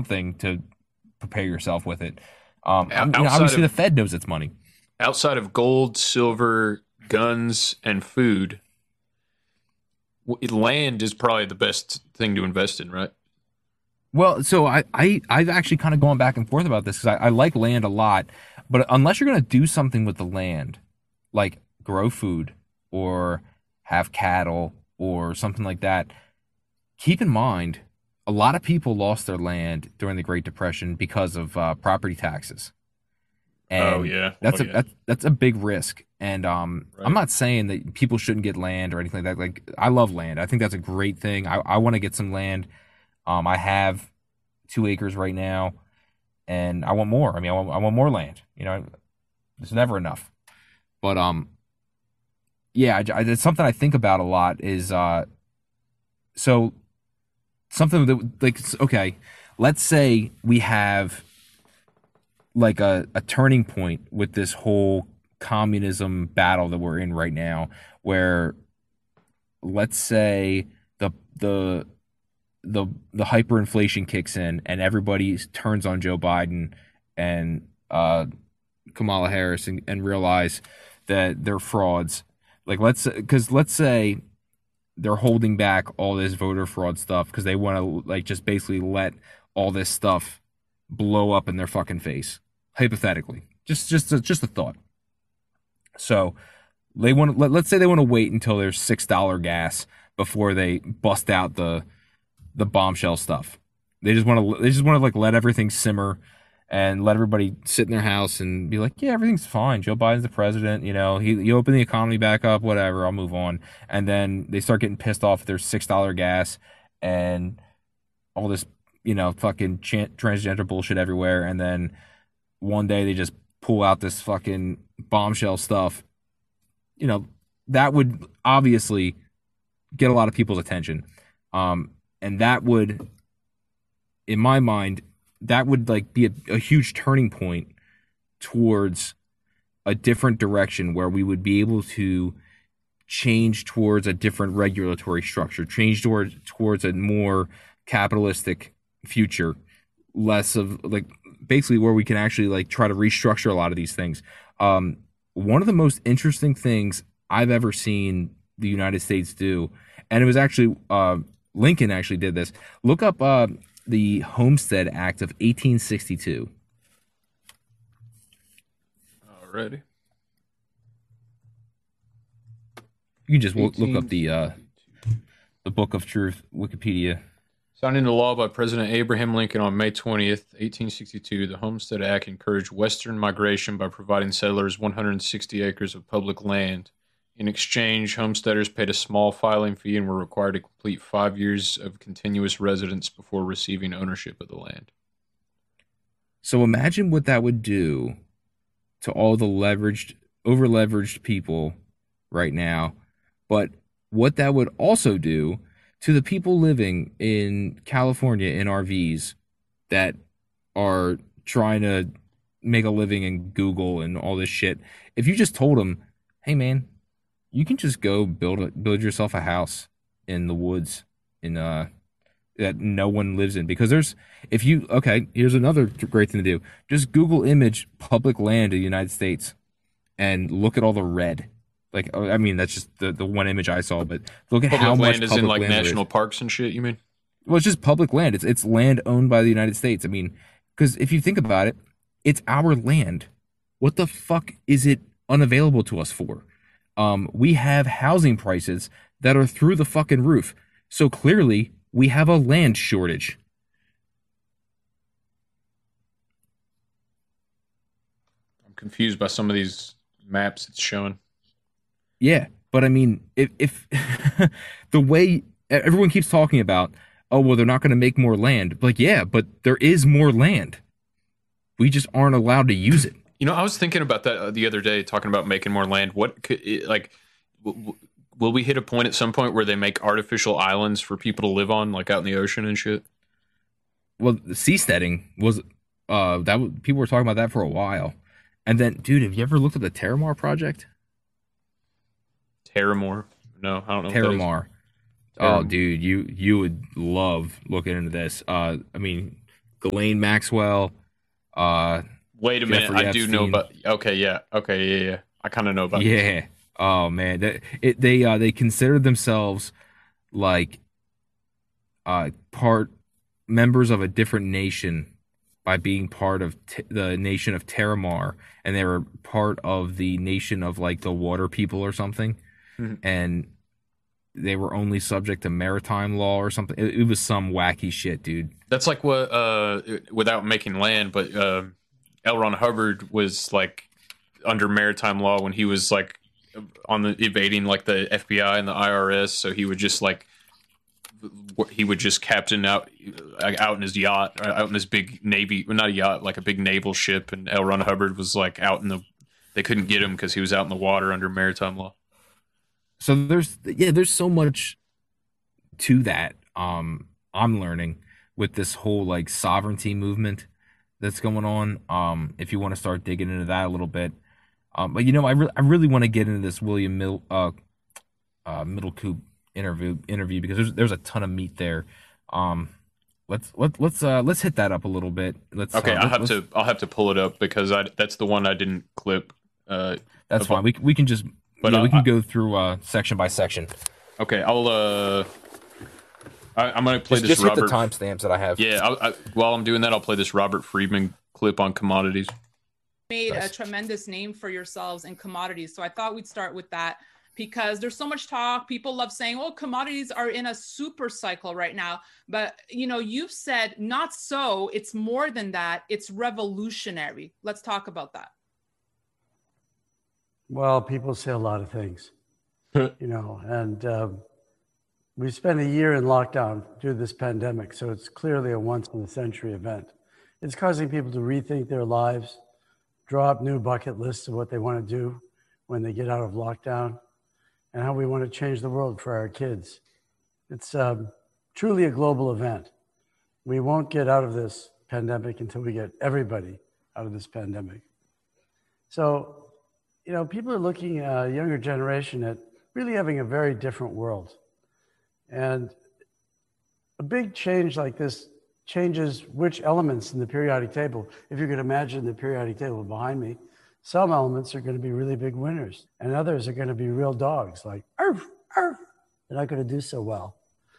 something to prepare yourself with it. Outside Obviously the of Fed knows it's money. gold, silver, guns, and food, land is probably the best thing to invest in, right? Well, so I've actually kind of gone back and forth about this because I like land a lot, but unless you're going to do something with the land, like grow food or have cattle or something like that, keep in mind a lot of people lost their land during the Great Depression because of property taxes, Oh and yeah, oh yeah, that's a big risk. And I'm right. not saying that people shouldn't get land or anything like that. Like I love land. I think that's a great thing. I want to get some land. I have 2 acres right now, and I want more. I mean, I want more land. You know, it's never enough. But yeah, it's something I think about a lot. Is so something that like okay, let's say we have like a turning point with this whole communism battle that we're in right now, where let's say the the hyperinflation kicks in and everybody turns on Joe Biden and Kamala Harris and realize that they're frauds. Like let's say they're holding back all this voter fraud stuff because they want to like just basically let all this stuff blow up in their fucking face. Hypothetically, just a thought. So they want to let's say they want to wait until there's $6 gas before they bust out the bombshell stuff. They just want to like let everything simmer and let everybody sit in their house and be like, yeah, everything's fine. Joe Biden's the president. You know, he opened the economy back up. Whatever. I'll move on. And then they start getting pissed off if there's $6 gas and all this, fucking transgender bullshit everywhere. And then one day they just pull out this fucking bombshell stuff. You know, that would obviously get a lot of people's attention. And that would, in my mind, that would like be a huge turning point towards a different direction where we would be able to change towards a different regulatory structure, change towards a more capitalistic future, less of like basically where we can actually like try to restructure a lot of these things. One of the most interesting things I've ever seen the United States do, and it was actually Lincoln actually did this. Look up the Homestead Act of 1862. Alrighty. You can just look up 1862. the Book of Truth, Wikipedia. Signed into law by President Abraham Lincoln on May 20th, 1862, the Homestead Act encouraged Western migration by providing settlers 160 acres of public land. In exchange, homesteaders paid a small filing fee and were required to complete 5 years of continuous residence before receiving ownership of the land. So imagine what that would do to all the over leveraged people right now, but what that would also do to the people living in California in RVs that are trying to make a living in Google and all this shit. If you just told them, "Hey man, you can just go build yourself a house in the woods in that no one lives in," because there's if you okay, here's another great thing to do. Just Google image public land in the United States and look at all the red. Like I mean that's just the one image I saw, but look at how Public much land is in public like land there is. national parks and shit, you mean? Well, it's just public land. It's land owned by the United States. I mean, because if you think about it, it's our land. What the fuck is it unavailable to us for? We have housing prices that are through the fucking roof. So clearly, we have a land shortage. I'm confused by some of these maps it's showing. Yeah, but I mean, if the way everyone keeps talking about, oh well, they're not going to make more land. Like, yeah, but there is more land. We just aren't allowed to use it. I was thinking about that the other day, talking about making more land. What could will we hit a point at some point where they make artificial islands for people to live on, like out in the ocean and shit? Well, the seasteading was people were talking about that for a while. And then, dude, have you ever looked at the Terramar project? Terramore? No, I don't know what that is. Terramar. Oh, Terram- dude, you would love looking into this. I mean, Ghislaine Maxwell, uh, Wait a minute, Jeffrey I do know Epstein. about. Okay, yeah, okay, yeah, yeah. I kind of know about this. Yeah. Oh man, they considered themselves like part members of a different nation by being part of the nation of Terramar, and they were part of the nation of like the water people or something, Mhm. and they were only subject to maritime law or something. It was some wacky shit, dude. That's like what, without making land, but L. Ron Hubbard was like under maritime law when he was like on the evading like the FBI and the IRS. So he would just captain out in his yacht, out in his big navy, well, not a yacht, like a big naval ship. And L. Ron Hubbard was like out in the. They couldn't get him because he was out in the water under maritime law. So there's so much to that. I'm learning with this whole like sovereignty movement that's going on. If you want to start digging into that a little bit. But I really want to get into this Middle Coop interview because there's a ton of meat there. Um, let's hit that up a little bit. Okay, I'll have to pull it up because that's the one I didn't clip. That's of- fine. We can just but we can go through section by section. okay, I'm gonna play Just this hit the Robert. timestamps that I have. Yeah, while I'm doing that, I'll play this Robert Friedman clip on commodities. Made a Nice. tremendous name for yourselves in commodities. So I thought we'd start with that because there's so much talk. People love saying, oh, commodities are in a super cycle right now. But, you've said not so. It's more than that. It's revolutionary. Let's talk about that. Well, people say a lot of things, and we spent a year in lockdown due to this pandemic. So it's clearly a once in a century event. It's causing people to rethink their lives, draw up new bucket lists of what they want to do when they get out of lockdown, and how we want to change the world for our kids. It's truly a global event. We won't get out of this pandemic until we get everybody out of this pandemic. So, people are looking at a younger generation at really having a very different world. And a big change like this changes which elements in the periodic table. If you could imagine the periodic table behind me, some elements are going to be really big winners, and others are going to be real dogs, like, arf, arf. They're not going to do so well.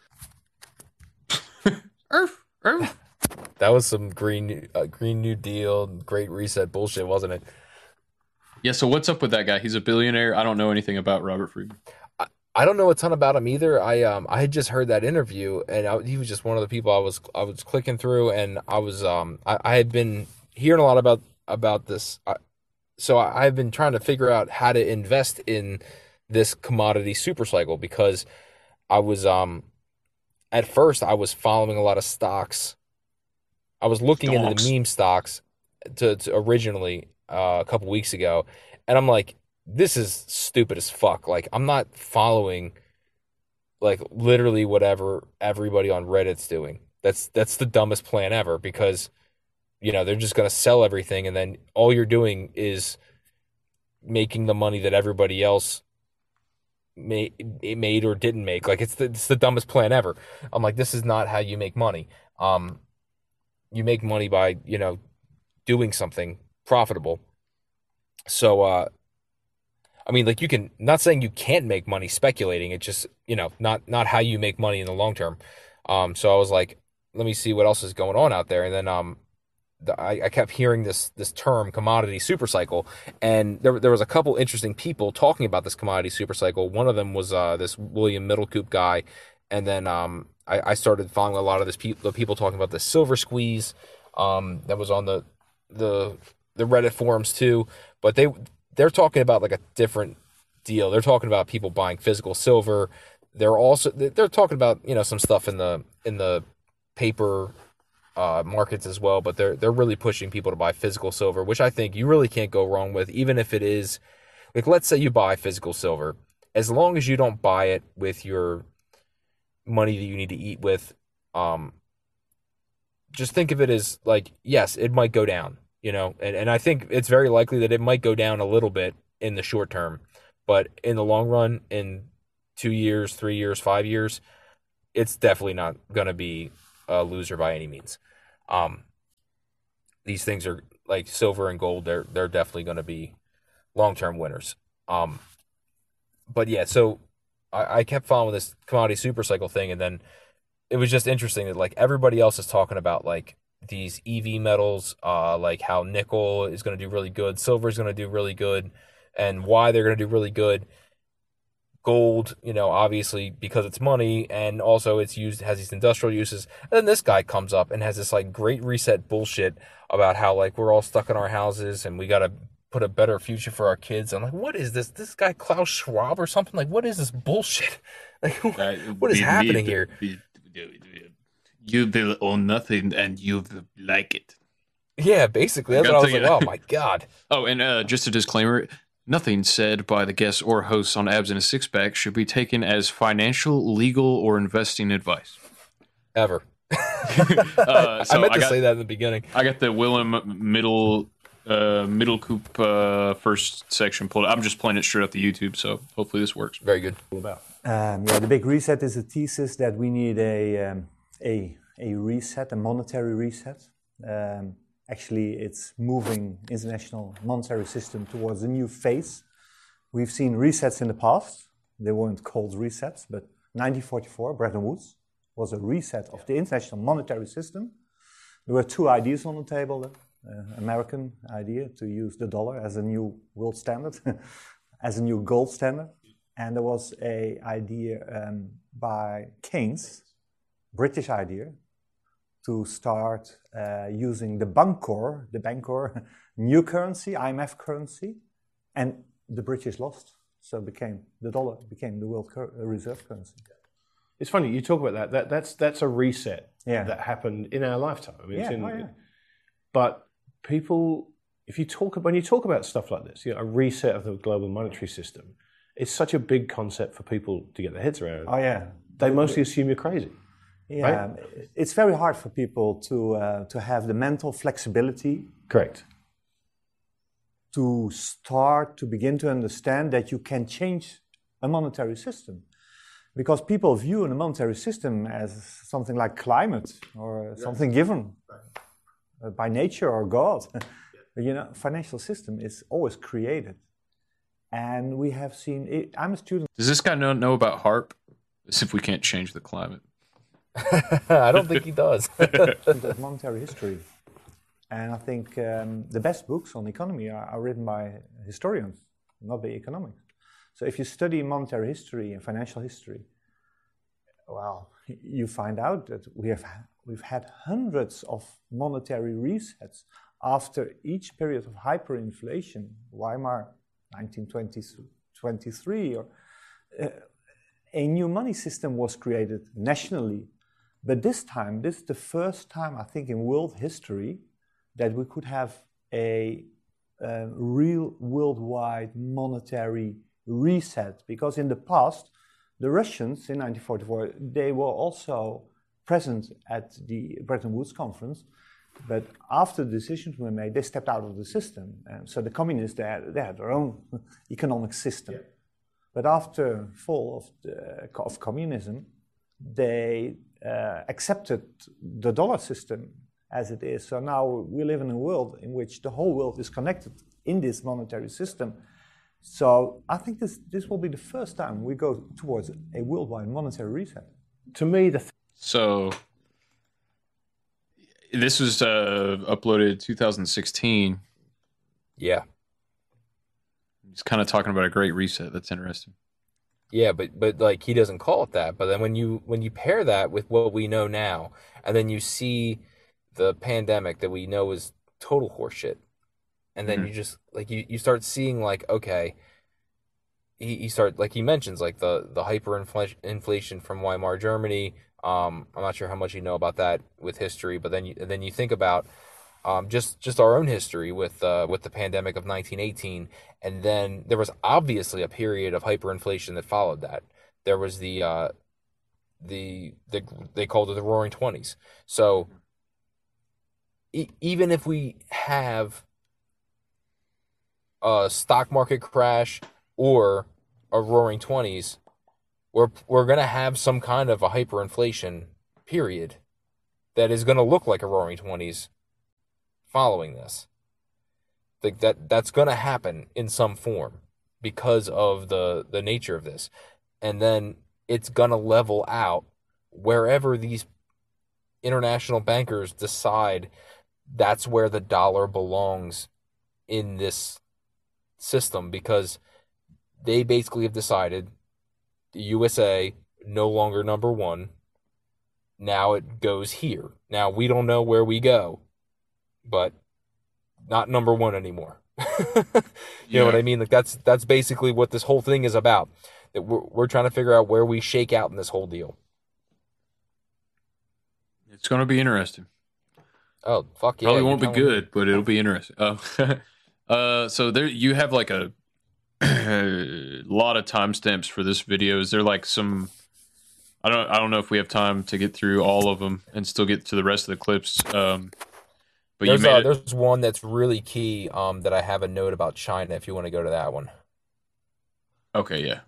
Erf, erf. That was some Green New Deal, Great Reset bullshit, wasn't it? Yeah, so what's up with that guy? He's a billionaire. I don't know anything about Robert Friedman. I don't know a ton about him either. I had just heard that interview, and he was just one of the people I was clicking through, and I had been hearing a lot about this. So I've been trying to figure out how to invest in this commodity super cycle because I was at first I was following a lot of stocks. I was looking into Stonks. the meme stocks to originally a couple weeks ago, and I'm like, this is stupid as fuck. Like, I'm not following like literally whatever everybody on Reddit's doing. That's the dumbest plan ever because they're just gonna sell everything and then all you're doing is making the money that everybody else made or didn't make. Like it's the dumbest plan ever. I'm like, this is not how you make money. You make money by, doing something profitable. So I mean, like you can, not saying you can't make money speculating. It's just, not how you make money in the long term. So I was like, let me see what else is going on out there. And then I kept hearing this term commodity super cycle, and there was a couple interesting people talking about this commodity super cycle. One of them was this William Middlecoop guy, and then I started following a lot of the people talking about the silver squeeze that was on the Reddit forums too, but they're talking about like a different deal. They're talking about people buying physical silver. They're talking about some stuff in the paper markets as well, but they're really pushing people to buy physical silver, which I think you really can't go wrong with, even if it is like, let's say you buy physical silver, as long as you don't buy it with your money that you need to eat with, just think of it as like, yes, it might go down, and I think it's very likely that it might go down a little bit in the short term, but in the long run, in 2 years, 3 years, 5 years, it's definitely not going to be a loser by any means. these things are like silver and gold. They're definitely going to be long-term winners. But yeah, so I kept following this commodity super cycle thing, and then it was just interesting that like everybody else is talking about like these EV metals, like how nickel is going to do really good, silver is going to do really good, and why they're going to do really good. Gold, obviously because it's money, and also it's used has these industrial uses. And then this guy comes up and has this like great reset bullshit about how like we're all stuck in our houses and we got to put a better future for our kids. I'm like, what is this? This guy Klaus Schwab or something? Like, what is this bullshit? Like, what is happening here? You will own nothing and you will like it. Yeah, basically. That's what I was like, oh my God. Oh, and just a disclaimer, nothing said by the guests or hosts on Abs in a Six Pack should be taken as financial, legal, or investing advice. Ever. So I meant to say that in the beginning. I got the Willem middle coupe first section pulled. I'm just playing it straight off the YouTube, so hopefully this works. Very good. The big reset is a thesis that we need a reset, a monetary reset. Actually, it's moving international monetary system towards a new phase. We've seen resets in the past. They weren't called resets, but 1944, Bretton Woods, was a reset of the international monetary system. There were two ideas on the table. American idea to use the dollar as a new world standard, as a new gold standard. And there was an idea by Keynes, British idea, to start using the Bancor, new currency, IMF currency, and the British lost. So the dollar became the world reserve currency. It's funny you talk about that. That's a reset that happened in our lifetime. I mean, but people, when you talk about stuff like this, a reset of the global monetary system, it's such a big concept for people to get their heads around. Oh yeah, they mostly assume you're crazy. Yeah, right? It's very hard for people to have the mental flexibility. Correct. To begin to understand that you can change a monetary system. Because people view a monetary system as something like climate or something given by nature or God. Financial system is always created. And we have seen it. I'm a student. Does this guy know about HARP? As if we can't change the climate. I don't think he does. Monetary history. And I think the best books on economy are written by historians, not by economics. So if you study monetary history and financial history, well, you find out that we've had hundreds of monetary resets after each period of hyperinflation, Weimar 1923, or a new money system was created nationally. But this is the first time, I think, in world history that we could have a real worldwide monetary reset. Because in the past, the Russians in 1944, they were also present at the Bretton Woods conference. But after the decisions were made, they stepped out of the system. And so the communists, they had their own economic system. Yeah. But after fall of communism, they accepted the dollar system as it is. So now we live in a world in which the whole world is connected in this monetary system. So I think this will be the first time we go towards a worldwide monetary reset. To me, so this was uploaded 2016. Yeah. He's kind of talking about a great reset. That's interesting. Yeah, but like he doesn't call it that. But then when you pair that with what we know now, and then you see the pandemic that we know is total horseshit, and then you just like you start seeing like, okay, he start like he mentions like the hyperinflation from Weimar Germany. I'm not sure how much you know about that with history, but then you think about just our own history with the pandemic of 1918, and then there was obviously a period of hyperinflation that followed that. There was they called it the Roaring Twenties. So even if we have a stock market crash or a Roaring Twenties, we're gonna have some kind of a hyperinflation period that is gonna look like a Roaring Twenties following this. Like that's going to happen in some form because of the nature of this. And then it's going to level out wherever these international bankers decide that's where the dollar belongs in this system, because they basically have decided the USA no longer number one. Now it goes here. Now we don't know where we go, but not number one anymore. You know what I mean? Like that's basically what this whole thing is about. That we're trying to figure out where we shake out in this whole deal. It's going to be interesting. Oh, fuck yeah. Probably won't be good, but it'll be interesting. So there you have like a lot of timestamps for this video. Is there like some? I don't know if we have time to get through all of them and still get to the rest of the clips. But there's one that's really key. That I have a note about China. If you want to go to that one. Okay. Yeah.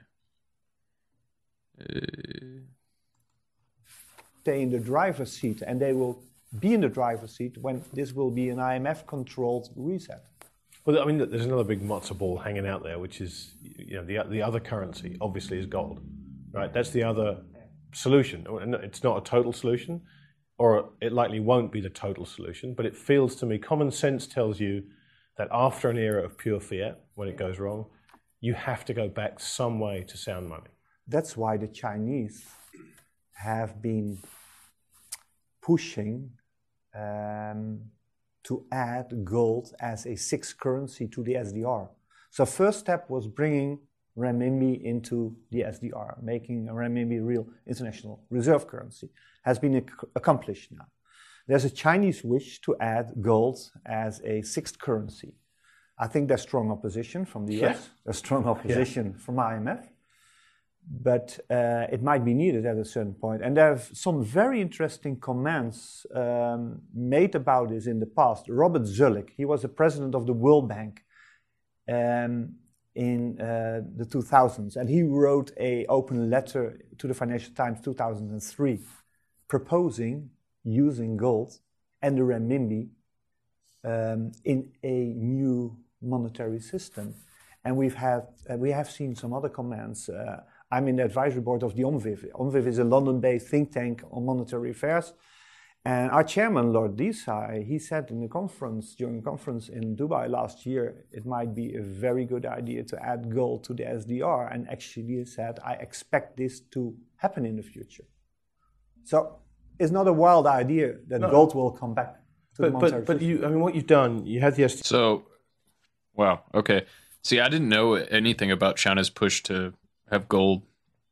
Stay in the driver's seat, and they will be in the driver's seat when this will be an IMF-controlled reset. Well, I mean, there's another big matzo ball hanging out there, which is, the other currency obviously is gold, right? That's the other solution. It's not a total solution, or it likely won't be the total solution, but it feels to me, common sense tells you that after an era of pure fiat, when it goes wrong, you have to go back some way to sound money. That's why the Chinese have been pushing to add gold as a sixth currency to the SDR. So first step was bringing renminbi into the SDR, making a renminbi real international reserve currency. Has been accomplished now. There's a Chinese wish to add gold as a sixth currency. I think there's strong opposition from the US, there's strong opposition from IMF, but it might be needed at a certain point. And there are some very interesting comments made about this in the past. Robert Zulik, he was the president of the World Bank in the 2000s, and he wrote an open letter to the Financial Times 2003 proposing using gold and the renminbi in a new monetary system. And we have seen some other comments. I'm in the advisory board of the OMVIV. OMVIV is a London-based think tank on monetary affairs. And our chairman, Lord Desai, he said during a conference in Dubai last year, it might be a very good idea to add gold to the SDR. And actually he said, I expect this to happen in the future. So it's not a wild idea that gold will come back to the monetary system. What you've done, you had the SDR. So, wow, okay. See, I didn't know anything about China's push to have gold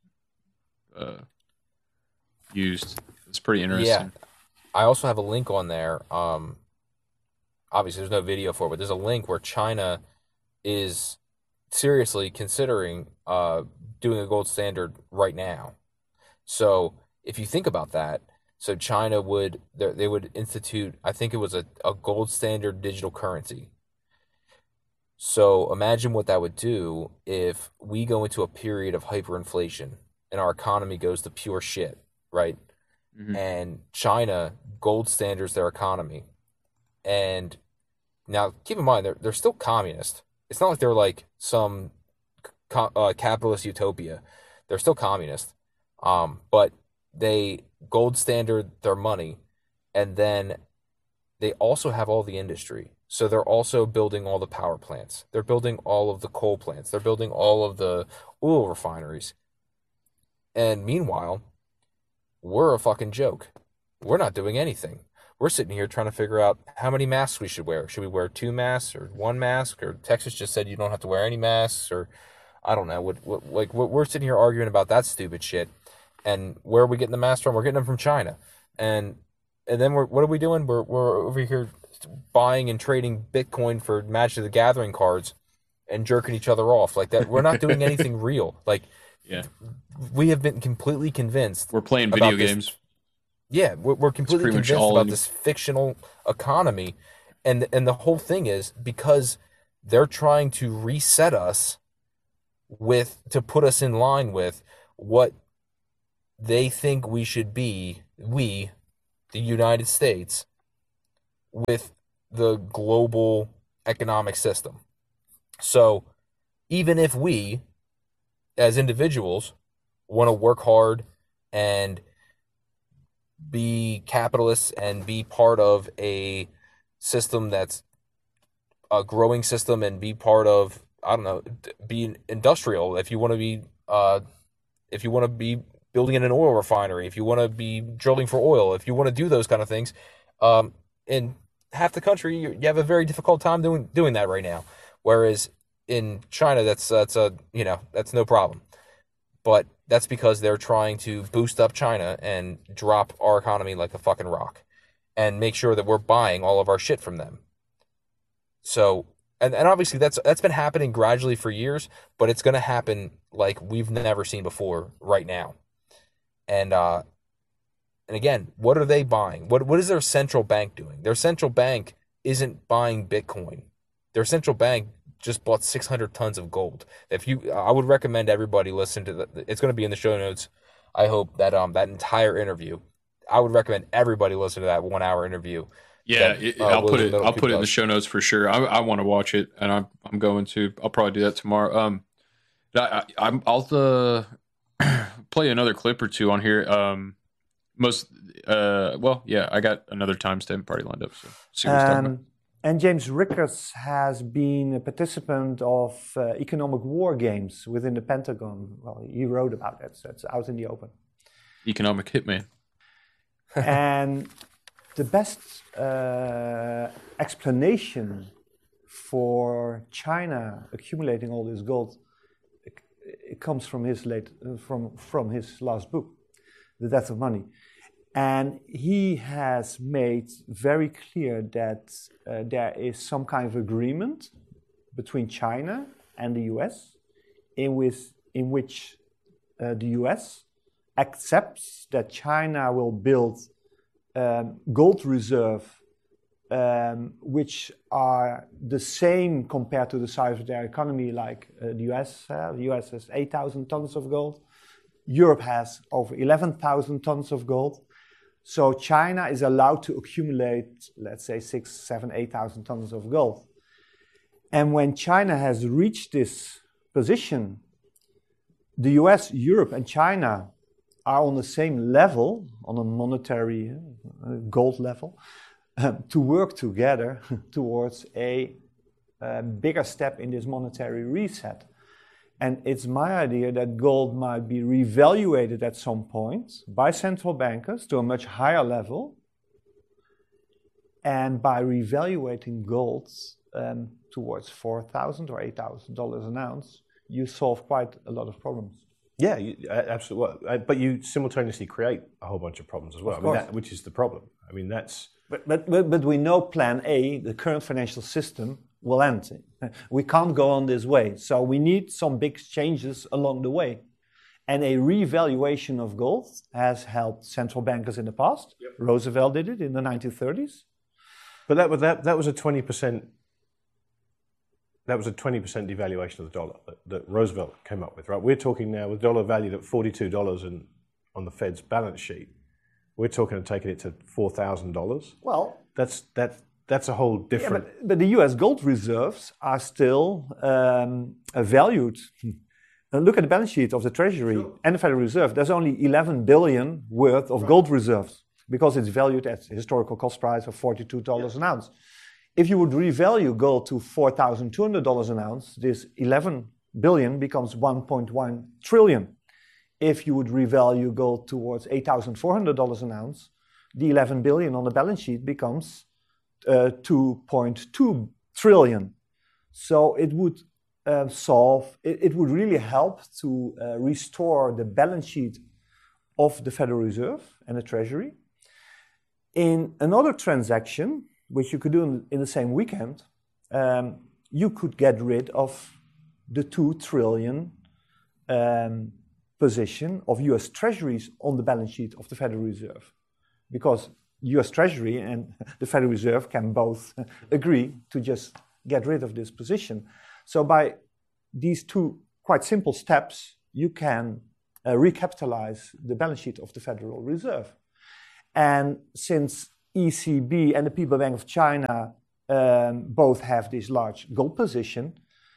used. It's pretty interesting. Yeah. I also have a link on there. Obviously, there's no video for it, but there's a link where China is seriously considering doing a gold standard right now. So if you think about that, so China would institute, I think it was a gold standard digital currency. So imagine what that would do if we go into a period of hyperinflation and our economy goes to pure shit, right? Mm-hmm. And China gold standards their economy. And now keep in mind, they're still communist. It's not like they're like some capitalist utopia. They're still communist. But they gold standard their money, and then they also have all the industry. So they're also building all the power plants. They're building all of the coal plants. They're building all of the oil refineries. And meanwhile, we're a fucking joke. We're not doing anything. We're sitting here trying to figure out how many masks we should wear. Should we wear 2 masks or 1 mask? Or Texas just said you don't have to wear any masks. Or I don't know. We're sitting here arguing about that stupid shit. And where are we getting the masks from? We're getting them from China. And then what are we doing? We're over here buying and trading Bitcoin for Magic the Gathering cards and jerking each other off like that. We're not doing anything real. Like, yeah, we have been completely convinced. We're playing video games. Yeah, we're completely convinced about this fictional economy, and the whole thing is because they're trying to reset us to put us in line with what they think we should be. The United States, with the global economic system. So even if we, as individuals, want to work hard and be capitalists and be part of a system that's a growing system and be part of, I don't know, be industrial. If you want to be building in an oil refinery, if you want to be drilling for oil, if you want to do those kind of things, in half the country you have a very difficult time doing that right now. Whereas in China, that's no problem. But that's because they're trying to boost up China and drop our economy like a fucking rock and make sure that we're buying all of our shit from them. So, and obviously that's been happening gradually for years, but it's going to happen like we've never seen before right now. And again, what are they buying? What is their central bank doing? Their central bank isn't buying Bitcoin. Their central bank just bought 600 tons of gold. I would recommend everybody listen to it's going to be in the show notes. I hope that that entire interview. I would recommend everybody listen to that 1 hour interview. Yeah, I'll put it in the show notes for sure. I want to watch it, and I'm going to. I'll probably do that tomorrow. I'll play another clip or two on here. I got another timestamp party lined up. So see what's talking about. And James Rickards has been a participant of economic war games within the Pentagon. Well, he wrote about that, so it's out in the open. Economic hitman. And the best explanation for China accumulating all this gold, it comes from his from his last book, The Death of Money. And he has made very clear that there is some kind of agreement between China and the US in which the US accepts that China will build gold reserve which are the same compared to the size of their economy, like the US. The US has 8,000 tons of gold. Europe has over 11,000 tons of gold. So China is allowed to accumulate, let's say, 6,000, 7,000, 8,000 tons of gold. And when China has reached this position, the US, Europe, and China are on the same level, on a monetary gold level, to work together towards a bigger step in this monetary reset. And it's my idea that gold might be revaluated at some point by central bankers to a much higher level. And by revaluating gold towards $4,000 or $8,000 an ounce, you solve quite a lot of problems. Yeah, absolutely. But you simultaneously create a whole bunch of problems as well, which is the problem. I mean, that's... But we know Plan A, the current financial system, will end. We can't go on this way. So we need some big changes along the way. And a revaluation of gold has helped central bankers in the past. Yep. Roosevelt did it in the 1930s. But that was a 20%. That was a 20% devaluation of the dollar that Roosevelt came up with, right? We're talking now with dollar valued at $42 on the Fed's balance sheet. We're talking of taking it to $4,000. Well, that's a whole different. Yeah, but the U.S. gold reserves are still valued. Look at the balance sheet of the Treasury and the Federal Reserve. There's only 11 billion worth of gold reserves because it's valued at historical cost price of $42 an ounce. If you would revalue gold to $4,200 an ounce, this 11 billion becomes 1.1 trillion. If you would revalue gold towards $8,400 an ounce, the 11 billion on the balance sheet becomes 2.2 trillion. So it would it would really help to restore the balance sheet of the Federal Reserve and the Treasury. In another transaction, which you could do in the same weekend, you could get rid of the 2 trillion position of US Treasuries on the balance sheet of the Federal Reserve. Because US Treasury and the Federal Reserve can both agree to just get rid of this position. So by these two quite simple steps, you can recapitalize the balance sheet of the Federal Reserve. And since ECB and the People's Bank of China both have this large gold position,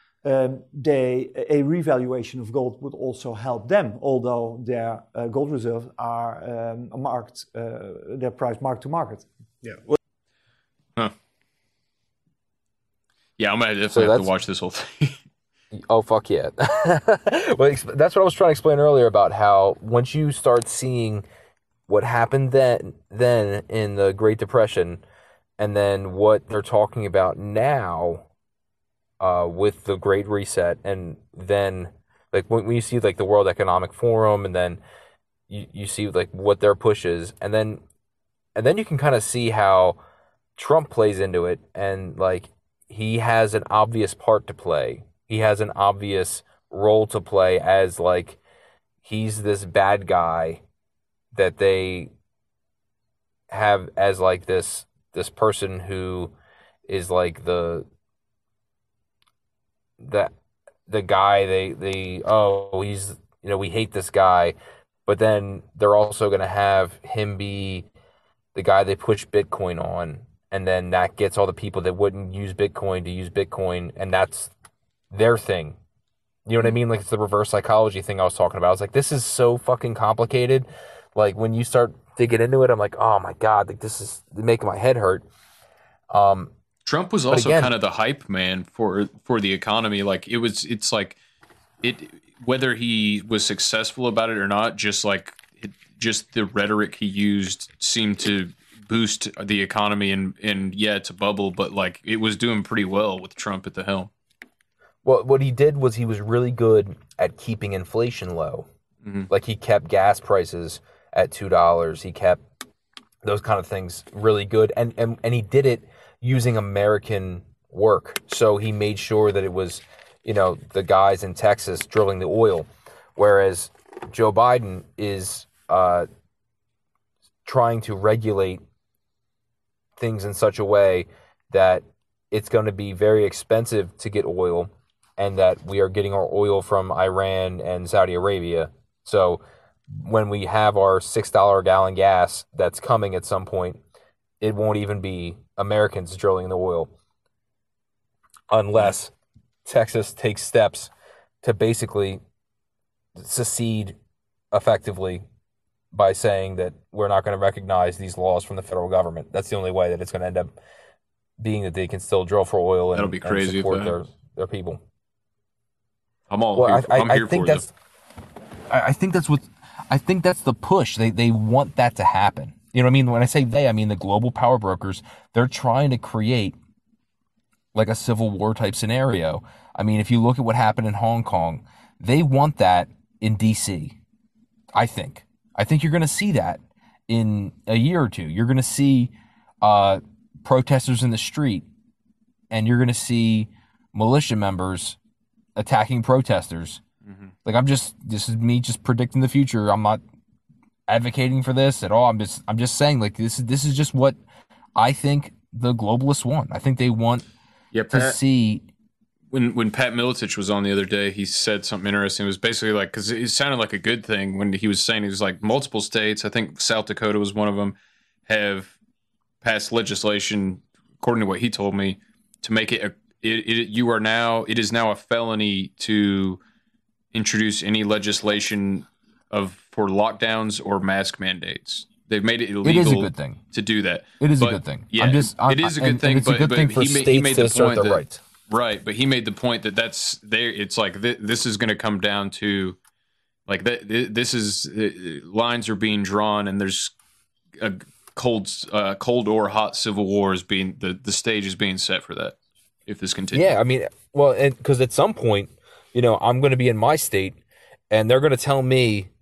a revaluation of gold would also help them, although their gold reserves are marked, their price marked to market. Yeah. Huh. Yeah, I'm gonna definitely have to watch this whole thing. Oh, fuck yeah. Well, that's what I was trying to explain earlier about how once you start seeing what happened then in the Great Depression, and then what they're talking about now with the Great Reset, and then like when you see like the World Economic Forum, and then you see like what their push is, and then you can kind of see how Trump plays into it, and like he has an obvious part to play. He has an obvious role to play as like he's this bad guy that they have as like this person who is like the guy they he's, you know, we hate this guy, but then they're also going to have him be the guy they push Bitcoin on, and then that gets all the people that wouldn't use Bitcoin to use Bitcoin, and that's their thing. You know what I mean? Like, it's the reverse psychology thing I was talking about. I was like, this is so fucking complicated. Like, when you start digging into it, I'm like, oh my God, like this is making my head hurt. Trump was also kind of the hype man for the economy. Like it's like whether he was successful about it or not, just the rhetoric he used seemed to boost the economy, and yeah, it's a bubble, but like it was doing pretty well with Trump at the helm. Well, what he did was he was really good at keeping inflation low. Mm-hmm. Like he kept gas prices at $2. He kept those kind of things really good, and he did it using American work. So he made sure that it was, you know, the guys in Texas drilling the oil, whereas Joe Biden is trying to regulate things in such a way that it's going to be very expensive to get oil, and that we are getting our oil from Iran and Saudi Arabia. So when we have our $6 a gallon gas that's coming at some point, it won't even be Americans drilling the oil, unless Texas takes steps to basically secede effectively by saying that we're not going to recognize these laws from the federal government. That's the only way that it's going to end up being, that they can still drill for oil and, that'll be crazy, and support their people. I'm all here. I'm here for it. I think that's the push. They want that to happen. You know what I mean? When I say they, I mean the global power brokers. They're trying to create like a civil war type scenario. I mean, if you look at what happened in Hong Kong, they want that in DC. I think you're going to see that in a year or two. You're going to see protesters in the street, and you're going to see militia members attacking protesters. Mm-hmm. Like, this is me just predicting the future. I'm not advocating for this at all. I'm just saying, like, this is just what I think the globalists want. I think they want to see. When Pat Miletich was on the other day, he said something interesting. It was basically like, because it sounded like a good thing when he was saying, he was like, multiple states, I think South Dakota was one of them, have passed legislation, according to what he told me, to make it it is now a felony to introduce any legislation for lockdowns or mask mandates. They've made it illegal. It is a good thing to do that. It is a good thing. Yeah, it is a good thing. It's a good thing for states to assert their rights. Right, but he made the point that that's there. It's like this is going to come down to like this is lines are being drawn, and there's a cold or hot civil war is being the stage is being set for that if this continues. Yeah, I mean, well, because at some point, you know, I'm going to be in my state, and they're going to tell me,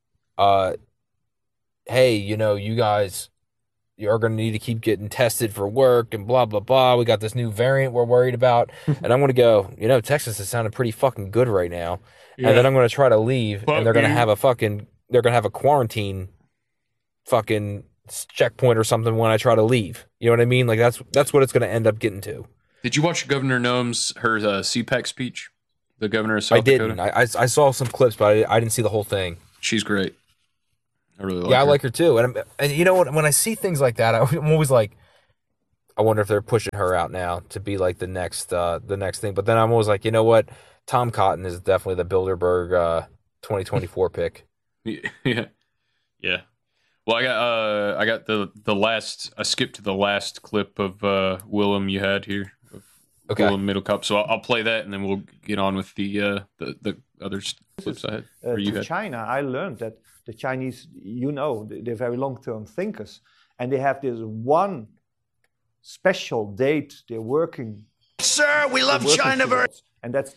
hey, you know, you guys, you're going to need to keep getting tested for work and blah, blah, blah. We got this new variant we're worried about. And I'm going to go, you know, Texas is sounding pretty fucking good right now. Yeah. And then I'm going to try to leave, and they're going to have a quarantine fucking checkpoint or something when I try to leave. You know what I mean? Like, that's what it's going to end up getting to. Did you watch Governor Noem's her CPAC speech? The governor of South Dakota? I saw some clips, but I didn't see the whole thing. She's great. I really like her. I like her too. And you know what? When I see things like that, I'm always like, I wonder if they're pushing her out now to be like the next thing. But then I'm always like, you know what? Tom Cotton is definitely the Bilderberg 2024 pick. Yeah. Yeah. Well, I got the last. I skipped to the last clip of Willem you had here. Okay. Willem Middelkoop. So I'll play that, and then we'll get on with the other clips I had. To China, I learned that the Chinese, they're very long-term thinkers, and they have this one special date they're working. Sir, we love China very. And that's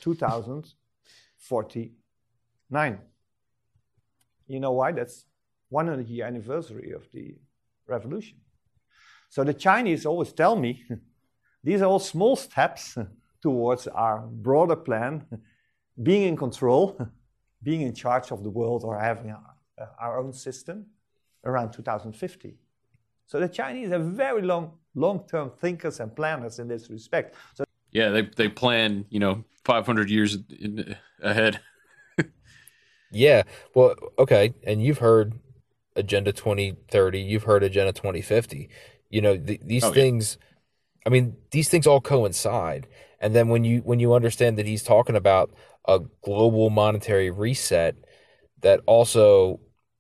2049. You know why? That's 100-year anniversary of the revolution. So the Chinese always tell me, these are all small steps towards our broader plan, being in control, being in charge of the world, or having our own system around 2050. So the Chinese are very long-term thinkers and planners in this respect. So yeah, they plan, 500 years ahead. Yeah. Well, okay. And you've heard Agenda 2030. You've heard Agenda 2050. These things. Yeah. I mean, these things all coincide. And then when you understand that he's talking about a global monetary reset, that also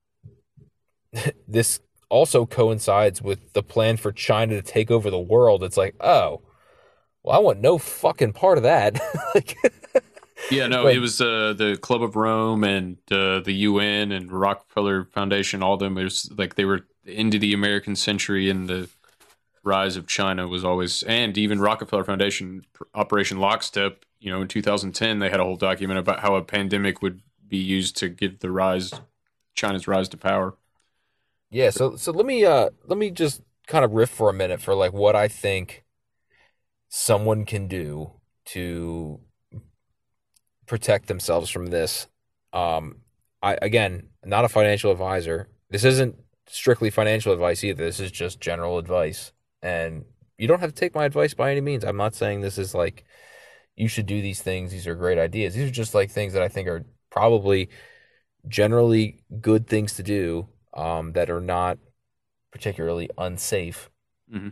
this also coincides with the plan for China to take over the world. It's like, oh, well, I want no fucking part of that. Yeah, no, it was the Club of Rome and the UN and Rockefeller Foundation, all of them. It was like they were into the American century, and the rise of China was always, and even Rockefeller Foundation, Operation Lockstep, in 2010, they had a whole document about how a pandemic would be used to get China's rise to power. Yeah, so let me just kind of riff for a minute for like what I think someone can do to protect themselves from this. Again, not a financial advisor. This isn't strictly financial advice either. This is just general advice. And you don't have to take my advice by any means. I'm not saying this is like, you should do these things. These are great ideas. These are just like things that I think are probably generally good things to do, that are not particularly unsafe. Mm-hmm.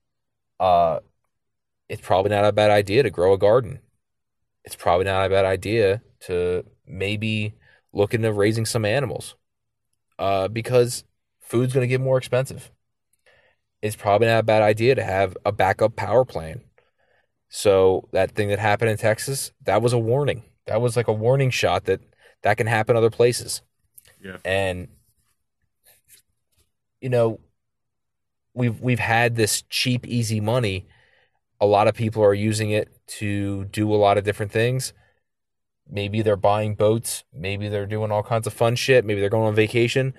It's probably not a bad idea to grow a garden. It's probably not a bad idea to maybe look into raising some animals, because food's going to get more expensive. It's probably not a bad idea to have a backup power plan. So that thing that happened in Texas, that was a warning. That was like a warning shot that can happen other places. Yeah. And we've had this cheap, easy money. A lot of people are using it to do a lot of different things. Maybe they're buying boats. Maybe they're doing all kinds of fun shit. Maybe they're going on vacation.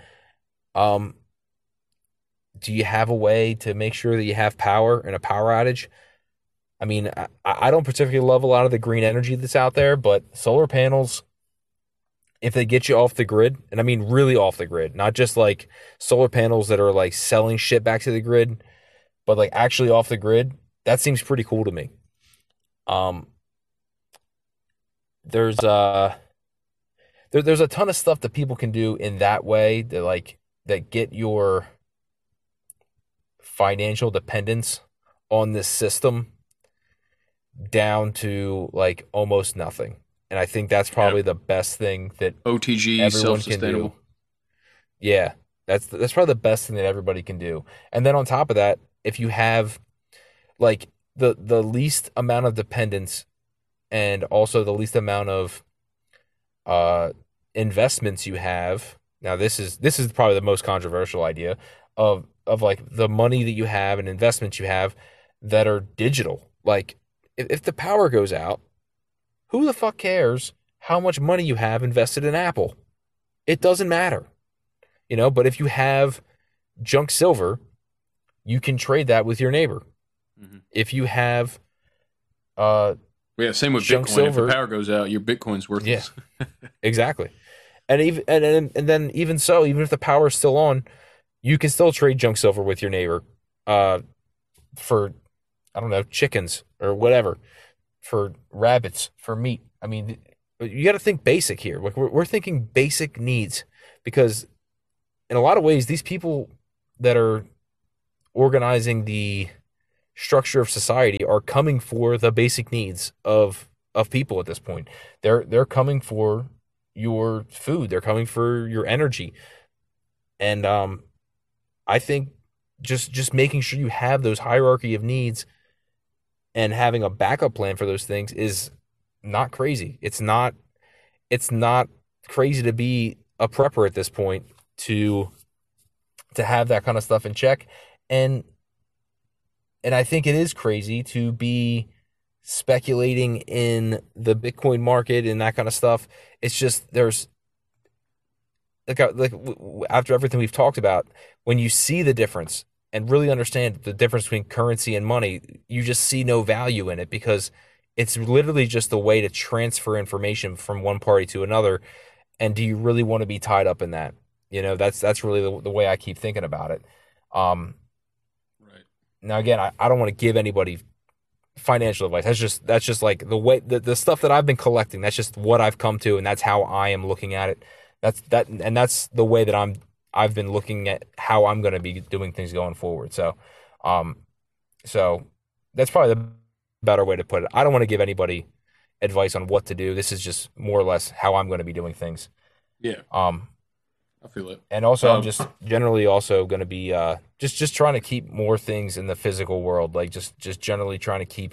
Do you have a way to make sure that you have power in a power outage? I mean, I don't particularly love a lot of the green energy that's out there, but solar panels, if they get you off the grid, and I mean really off the grid, not just like solar panels that are like selling shit back to the grid, but like actually off the grid, that seems pretty cool to me. There's a ton of stuff that people can do in that way that get your financial dependence on this system down to like almost nothing. And I think that's probably the best thing that OTG everyone can do. Yeah, that's probably the best thing that everybody can do. And then on top of that, if you have like the least amount of dependence and also the least amount of investments you have. Now this is probably the most controversial idea of like the money that you have and investments you have that are digital. Like if the power goes out, who the fuck cares how much money you have invested in Apple? It doesn't matter. But if you have junk silver, you can trade that with your neighbor. Mm-hmm. If you have same with Bitcoin. Silver, if the power goes out, your Bitcoin's worthless. Yeah. Exactly. And then even so, even if the power is still on, you can still trade junk silver with your neighbor for, I don't know, chickens or whatever, for rabbits, for meat. I mean, you got to think basic here. We're thinking basic needs, because in a lot of ways, these people that are organizing the structure of society are coming for the basic needs of people at this point. They're coming for your food. They're coming for your energy. And I think just making sure you have those hierarchy of needs and having a backup plan for those things is not crazy. It's not crazy to be a prepper at this point, to have that kind of stuff in check. And I think it is crazy to be speculating in the Bitcoin market and that kind of stuff. It's just, there's like after everything we've talked about, when you see the difference and really understand the difference between currency and money, you just see no value in it, because it's literally just a way to transfer information from one party to another. And do you really want to be tied up in that? You know, that's really the way I keep thinking about it. Right. Now, again, I don't want to give anybody financial advice. That's just like the way the stuff that I've been collecting. That's just what I've come to, and that's how I am looking at it. That's the way that I've been looking at how I'm going to be doing things going forward. So that's probably the better way to put it. I don't want to give anybody advice on what to do. This is just more or less how I'm going to be doing things. Yeah. I feel it. And also, I'm just generally also going to be just trying to keep more things in the physical world, like just generally trying to keep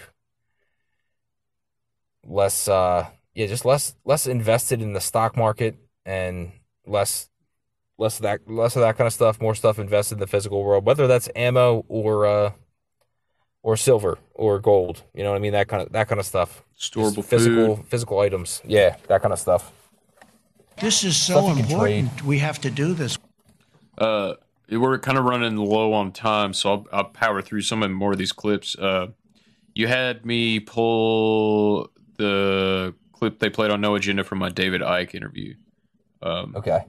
less invested in the stock market, and less of that kind of stuff, more stuff invested in the physical world, whether that's ammo or silver or gold. You know what I mean? That kind of stuff. Storable physical items. Yeah, that kind of stuff. This is so important. We have to do this. We're kind of running low on time, so I'll power through some of more of these clips. You had me pull the clip they played on No Agenda from my David Icke interview. Okay.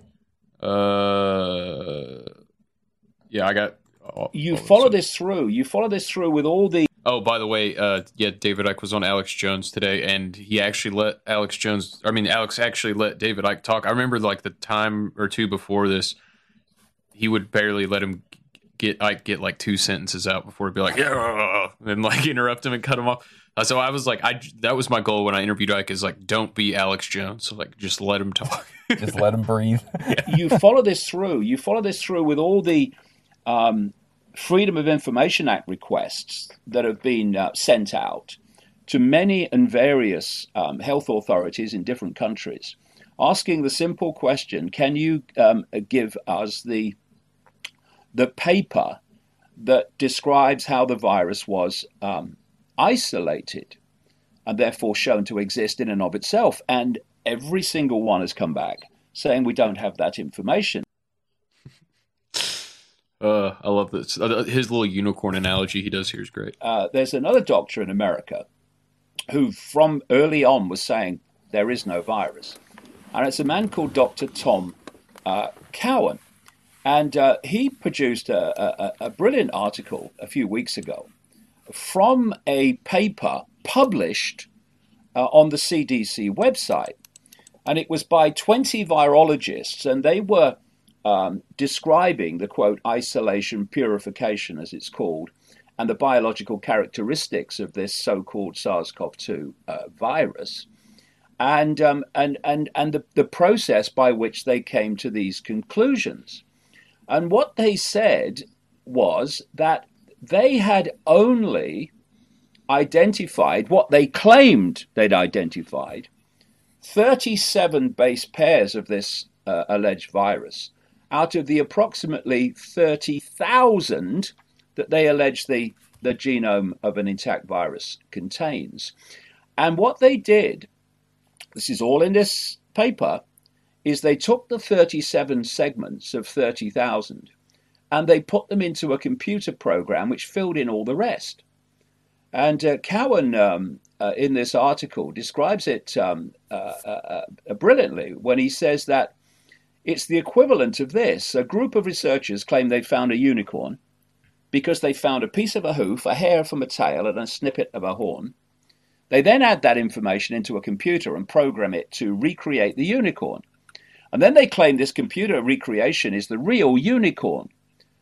Yeah, I got. You follow this through. You follow this through with all the. Oh, by the way, David Icke was on Alex Jones today, and he actually let Alex actually let David Icke talk. I remember like the time or two before this, he would barely let him get like 2 sentences out before he'd be like, yeah, and like interrupt him and cut him off. So I was like, that was my goal when I interviewed Icke, is like, don't be Alex Jones. So like, just let him talk. Just let him breathe. You follow this through. You follow this through with all the Freedom of Information Act requests that have been sent out to many and various health authorities in different countries, asking the simple question: can you give us the paper that describes how the virus was isolated and therefore shown to exist in and of itself? And every single one has come back saying we don't have that information. I love this. His little unicorn analogy he does here is great. There's another doctor in America who from early on was saying there is no virus. And it's a man called Dr. Tom Cowan. And he produced a brilliant article a few weeks ago from a paper published on the CDC website. And it was by 20 virologists, and they were describing the, quote, isolation purification, as it's called, and the biological characteristics of this so-called SARS-CoV-2 virus, and the process by which they came to these conclusions. And what they said was that they had only identified what they claimed they'd identified, 37 base pairs of this alleged virus, out of the approximately 30,000 that they allege the genome of an intact virus contains. And what they did, this is all in this paper, is they took the 37 segments of 30,000 and they put them into a computer program which filled in all the rest. And Cowan, in this article, describes it brilliantly when he says that it's the equivalent of this. A group of researchers claim they found a unicorn because they found a piece of a hoof, a hair from a tail, and a snippet of a horn. They then add that information into a computer and program it to recreate the unicorn. And then they claim this computer recreation is the real unicorn.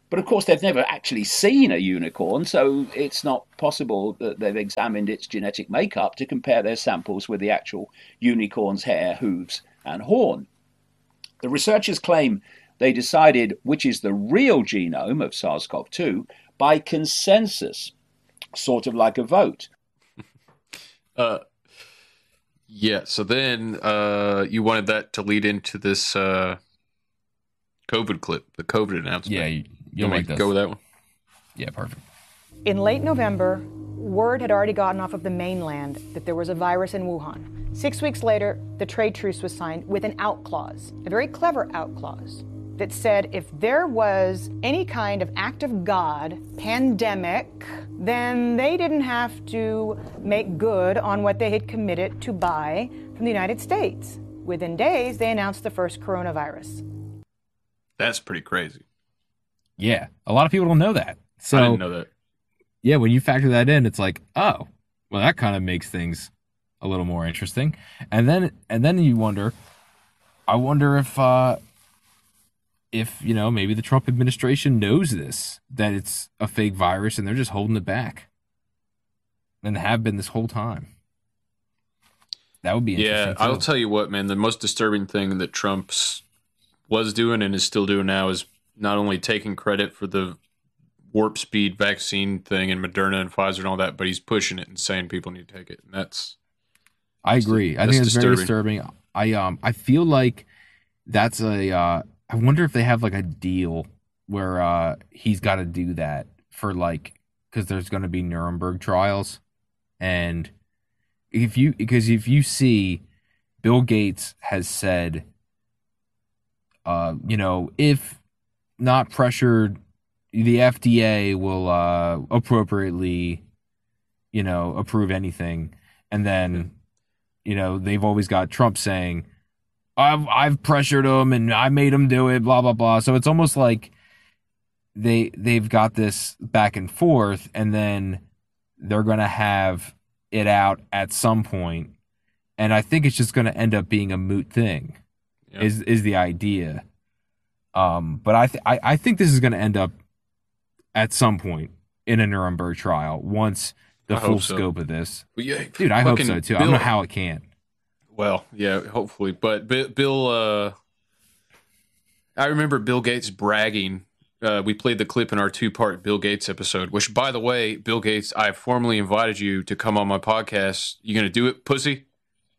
But of course, they've never actually seen a unicorn, so it's not possible that they've examined its genetic makeup to compare their samples with the actual unicorn's hair, hooves, and horn. The researchers claim they decided which is the real genome of SARS-CoV-2 by consensus, sort of like a vote. Yeah, so then you wanted that to lead into this COVID clip, the COVID announcement. Yeah, you'll like this. Go with that one? Yeah, perfect. In late November, word had already gotten off of the mainland that there was a virus in Wuhan. 6 weeks later, the trade truce was signed with an out clause, a very clever out clause, that said if there was any kind of act of God, pandemic, then they didn't have to make good on what they had committed to buy from the United States. Within days, they announced the first coronavirus. That's pretty crazy. Yeah, a lot of people don't know that. So, I didn't know that. Yeah, when you factor that in, it's like, oh, well, that kind of makes things a little more interesting. And then you wonder, I wonder if maybe the Trump administration knows this, that it's a fake virus and they're just holding it back, and have been this whole time. That would be interesting. Yeah, I'll tell you what, man. The most disturbing thing that Trump was doing and is still doing now is not only taking credit for the warp speed vaccine thing and Moderna and Pfizer and all that, but he's pushing it and saying people need to take it. And I agree. I think it's very disturbing. I feel like that's I wonder if they have like a deal where he's got to do that for because there's going to be Nuremberg trials, and if you see, Bill Gates has said, if not pressured, the FDA will appropriately, approve anything. And then, they've always got Trump saying, I've pressured him and I made him do it, blah, blah, blah. So it's almost like they've got this back and forth, and then they're going to have it out at some point. And I think it's just going to end up being a moot thing. Yep. Is the idea. But I think this is going to end up at some point in a Nuremberg trial once the full scope of this. Well, yeah, dude, I hope so too. I don't know how it can't. Well, yeah, hopefully. But Bill, I remember Bill Gates bragging. We played the clip in our 2-part Bill Gates episode, which, by the way, Bill Gates, I formally invited you to come on my podcast. You going to do it, pussy?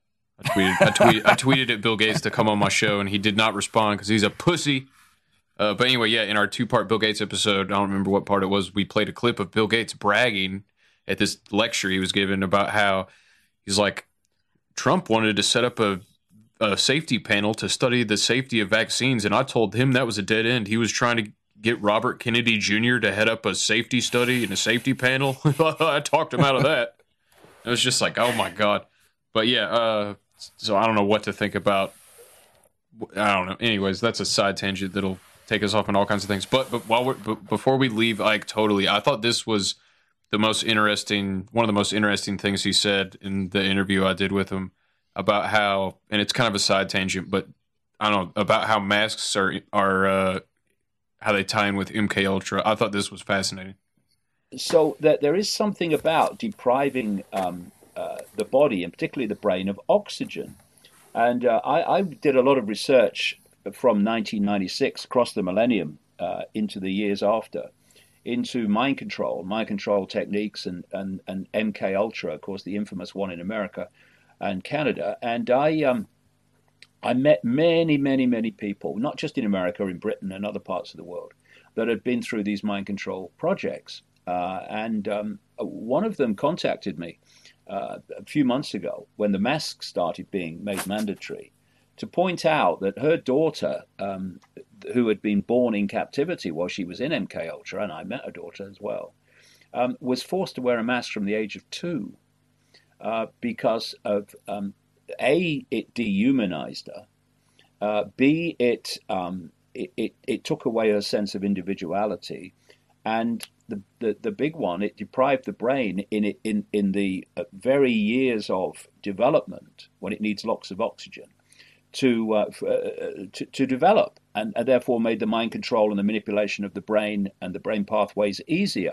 I tweeted at Bill Gates to come on my show, and he did not respond because he's a pussy. But anyway, yeah, in our 2-part Bill Gates episode, I don't remember what part it was, we played a clip of Bill Gates bragging at this lecture he was giving about how he's like, Trump wanted to set up a safety panel to study the safety of vaccines, and I told him that was a dead end. He was trying to get Robert Kennedy Jr. to head up a safety study and a safety panel. I talked him out of that. It was just like, oh my God. But yeah, so I don't know what to think about. I don't know. Anyways, that's a side tangent that'll take us off on all kinds of things. But before we leave Ike totally, I thought this was one of the most interesting things he said in the interview I did with him about how, and it's kind of a side tangent, but I don't know, about how masks are how they tie in with MK Ultra. I thought this was fascinating. So there is something about depriving the body, and particularly the brain, of oxygen. And I did a lot of research from 1996 across the millennium into the years after, into mind control techniques, and MK Ultra, of course, the infamous one in America and Canada. And I met many people, not just in America, in Britain and other parts of the world, that had been through these mind control projects. And one of them contacted me a few months ago when the masks started being made mandatory, to point out that her daughter, who had been born in captivity while she was in MK Ultra, and I met her daughter as well, was forced to wear a mask from the age of 2 because of A, it dehumanized her, B, it took away her sense of individuality, and the big one, it deprived the brain in the very years of development when it needs lots of oxygen to develop, and therefore made the mind control and the manipulation of the brain and the brain pathways easier.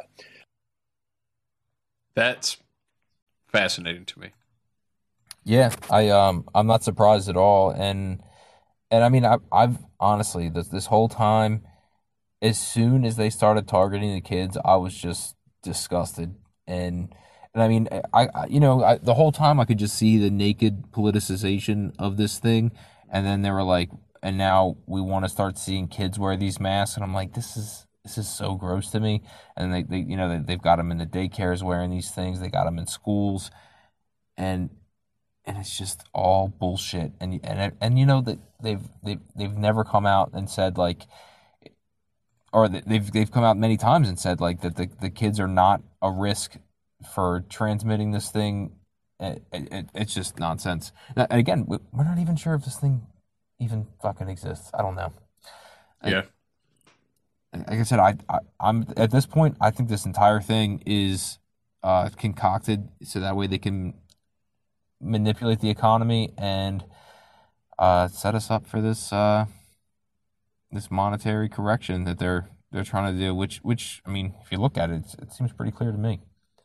That's fascinating to me. Yeah, I'm not surprised at all, and I mean, I've honestly this whole time, as soon as they started targeting the kids, I was just disgusted, and I mean, the whole time I could just see the naked politicization of this thing, and then they were like, and now we want to start seeing kids wear these masks, and I'm like, this is so gross to me. And they've got them in the daycares wearing these things, they got them in schools, and it's just all bullshit. And that they've never come out and said like, or they've come out many times and said like that the kids are not a risk for transmitting this thing. It's just nonsense. And again, we're not even sure if this thing even fucking exists. I don't know. Yeah. Like I said, I'm at this point, I think this entire thing is concocted so that way they can manipulate the economy and set us up for this this monetary correction that they're trying to do. Which I mean, if you look at it, it seems pretty clear to me.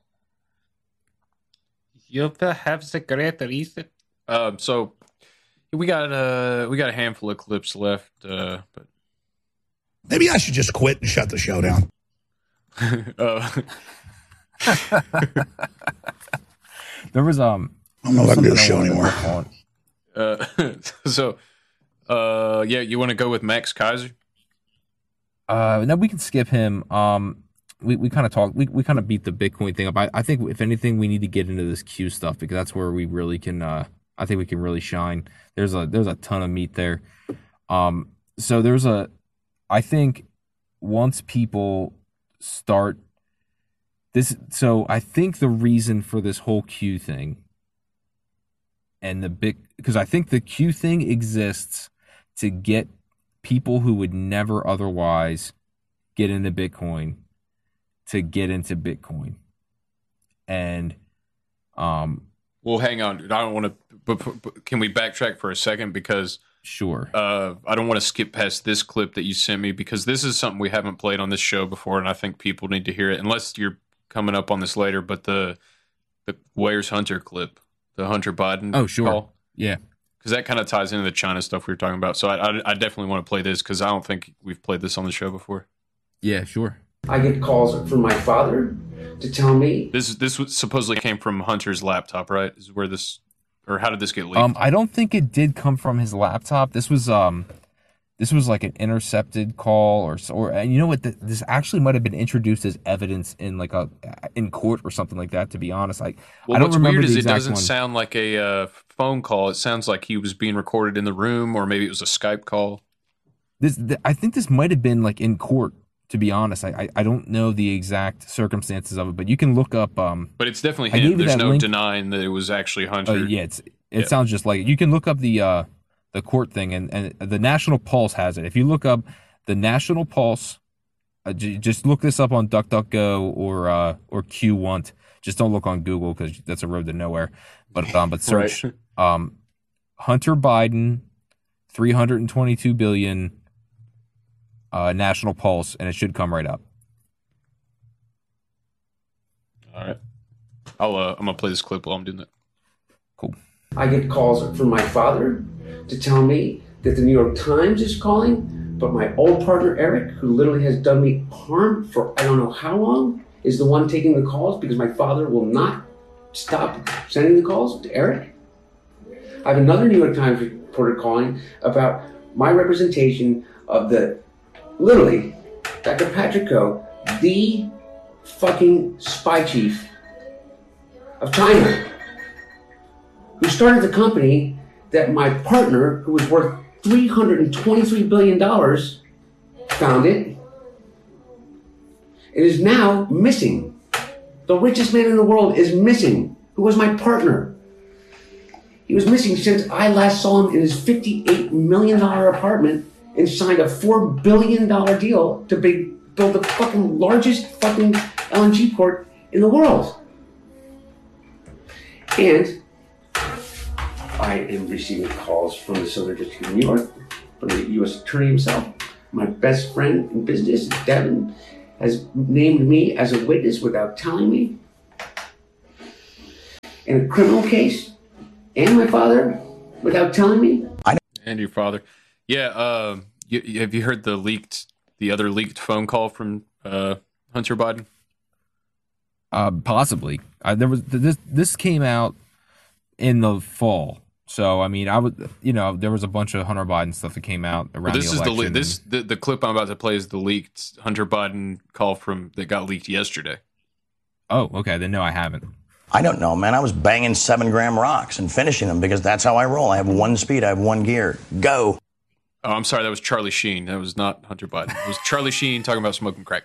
You have the great reason. So we got a handful of clips left, but maybe I should just quit and shut the show down. There was I'm not allowed to do the show anymore. Yeah, you want to go with Max Keiser? No, we can skip him. We kind of talked. We kind of beat the Bitcoin thing up. I think if anything, we need to get into this Q stuff because that's where we really can. I think we can really shine. There's a ton of meat there. So I think once people start this, so I think the reason for this whole Q thing and because I think the Q thing exists to get people who would never otherwise get into Bitcoin to get into Bitcoin. And well, hang on, dude. I don't want to. But can we backtrack for a second because sure. I don't want to skip past this clip that you sent me because this is something we haven't played on this show before, and I think people need to hear it. Unless you're coming up on this later, but the Where's Hunter clip, the Hunter Biden. Oh, sure. Call. Yeah. Because that kind of ties into the China stuff we were talking about. So I definitely want to play this because I don't think we've played this on the show before. Yeah, sure. I get calls from my father to tell me this supposedly came from Hunter's laptop, right? Is where this, or how did this get leaked? I don't think it did come from his laptop. This was like an intercepted call, or and you know what? This actually might have been introduced as evidence in in court or something like that. To be honest, I don't what's remember weird the is it doesn't one. sound like a phone call. It sounds like he was being recorded in the room, or maybe it was a Skype call. I think this might have been like in court. To be honest, I don't know the exact circumstances of it, but you can look up. But it's definitely him. There's no denying that it was actually Hunter. Yeah, it sounds just like it. You can look up the court thing, and the National Pulse has it. If you look up the National Pulse, just look this up on DuckDuckGo or Q1. Just don't look on Google because that's a road to nowhere. But search right. Hunter Biden, 322 billion. National Pulse, and it should come right up. All right, I'm gonna play this clip while I'm doing that. Cool. I get calls from my father to tell me that the New York Times is calling, but my old partner Eric, who literally has done me harm for I don't know how long, is the one taking the calls because my father will not stop sending the calls to Eric. I have another New York Times reporter calling about my representation of literally, Dr. Patrick Koh, the fucking spy chief of China, who started the company that my partner, who was worth $323 billion, founded, and is now missing. The richest man in the world is missing, who was my partner. He was missing since I last saw him in his $58 million apartment and signed a $4 billion deal to build the fucking largest fucking LNG port in the world. And I I am receiving calls from the Southern District of New York, from the U.S. Attorney himself. My best friend in business, Devin, has named me as a witness without telling me in a criminal case, and my father without telling me. And your father. Yeah, have you heard the other leaked phone call from Hunter Biden? Possibly. This came out in the fall. So I mean, there was a bunch of Hunter Biden stuff that came out around the election. The clip I'm about to play is the leaked Hunter Biden call that got leaked yesterday. Oh, okay. Then no, I haven't. I don't know, man. I was banging 7-gram rocks and finishing them because that's how I roll. I have one speed. I have one gear. Go. Oh, I'm sorry. That was Charlie Sheen. That was not Hunter Biden. It was Charlie Sheen talking about smoking crack.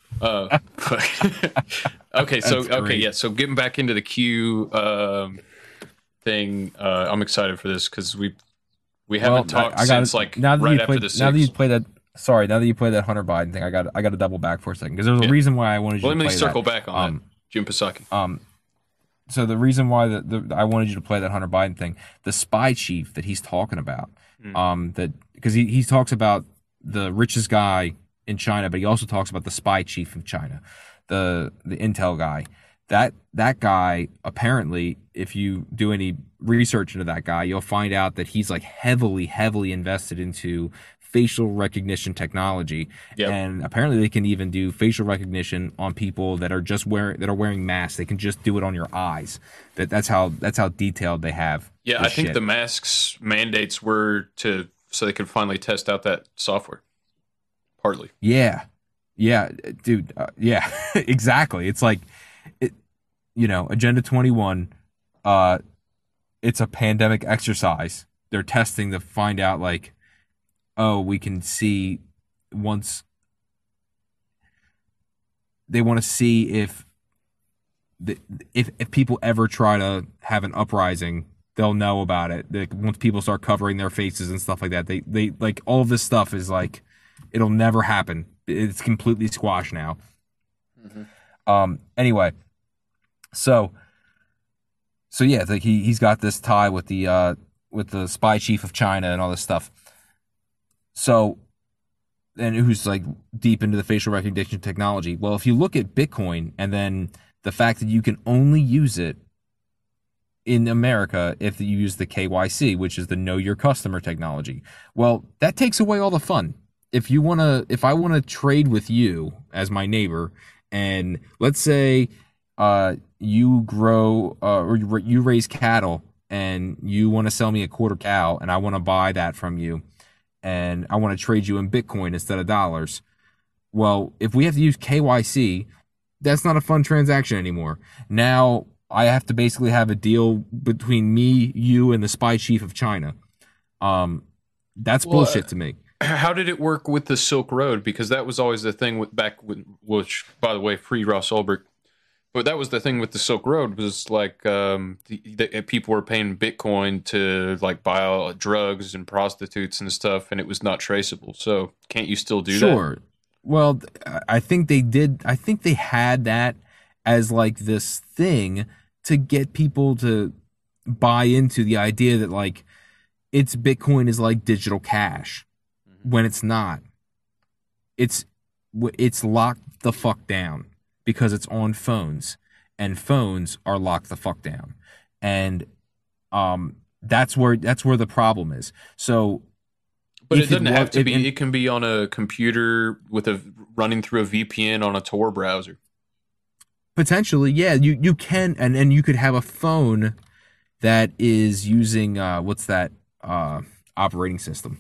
Okay. So getting back into the Q thing, I'm excited for this because we haven't talked since right after the 6th. Now that you play that Hunter Biden thing, I got to double back for a second because there's a reason why I wanted you to play that. Let me circle back on that. Jim Psaki. So the reason why I wanted you to play that Hunter Biden thing, the spy chief that he's talking about, that because he talks about the richest guy in China, but he also talks about the spy chief of China, the intel guy. That guy, apparently, if you do any research into that guy, you'll find out that he's like heavily invested into facial recognition technology. Yep. And apparently they can even do facial recognition on people that are wearing masks. They can just do it on your eyes. That's how detailed they have. Yeah, I think the masks mandates were so they could finally test out that software. Partly. Yeah, dude. Yeah, exactly. It's like, Agenda 21. It's a pandemic exercise. They're testing to find out like, we can see once they want to see if people ever try to have an uprising, they'll know about it. Once people start covering their faces and stuff like that, they like all of this stuff is like, it'll never happen. It's completely squashed now. Mm-hmm. Anyway, so yeah, it's like he's got this tie with the spy chief of China and all this stuff. So, and who's like deep into the facial recognition technology. Well, if you look at Bitcoin and then the fact that you can only use it in America if you use the KYC, which is the Know Your Customer technology. Well, that takes away all the fun. If I want to trade with you as my neighbor, and let's say you grow or you raise cattle and you want to sell me a quarter cow and I want to buy that from you, and I want to trade you in Bitcoin instead of dollars. Well, if we have to use KYC, that's not a fun transaction anymore. Now I have to basically have a deal between me, you, and the spy chief of China. That's bullshit to me. How did it work with the Silk Road? Because that was always the thing which, by the way, free Ross Ulbricht. But that was the thing with the Silk Road was like the people were paying Bitcoin to like buy drugs and prostitutes and stuff, and it was not traceable. So can't you still do that? Sure. Well, I think they did. I think they had that as like this thing to get people to buy into the idea that like Bitcoin is like digital cash, when it's not. It's locked the fuck down. Because it's on phones, and phones are locked the fuck down, and that's where the problem is. So, but it doesn't have to be. It can be on a computer running through a VPN on a Tor browser. Potentially, yeah, you can, and you could have a phone that is using what's that operating system?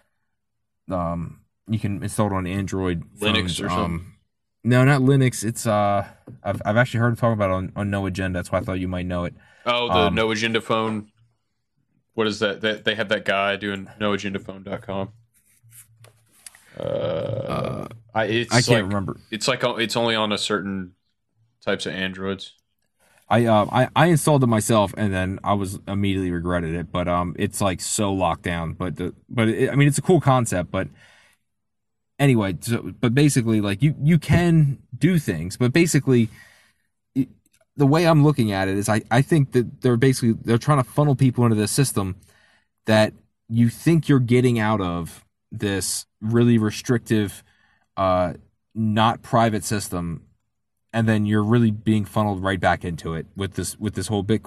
You can install it on Android Linux phones, or something. No, not Linux. It's I've actually heard talk about it on No Agenda. That's why I thought you might know it. Oh, the No Agenda phone. What is that? They have that guy doing noagendaphone.com. I can't remember. It's like it's only on a certain types of Androids. I installed it myself and then I was immediately regretted it. But it's like so locked down. But it's a cool concept. But anyway, but basically, like you can do things, but basically, the way I'm looking at it is I think that they're trying to funnel people into this system that you think you're getting out of this really restrictive, not private system, and then you're really being funneled right back into it with this whole Bitcoin